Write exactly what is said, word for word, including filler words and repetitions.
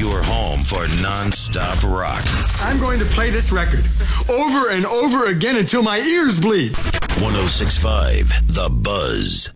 Your home for non-stop rock. I'm going to play this record over and over again until my ears bleed. one oh six point five The Buzz.